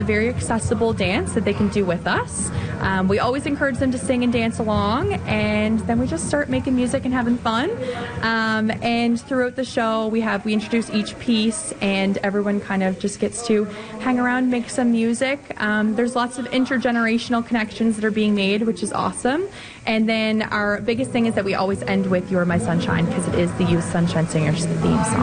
very accessible dance that they can do with us. We always encourage them to sing and dance along, and then we just start making music and having fun. And throughout the show, we introduce each piece, and everyone kind of just gets to hang around, make some music. There's lots of intergenerational connections that are being made, which is awesome. And then our biggest thing is that we always end with "You're My Sunshine," because it is the Youth Sunshine Singers theme song.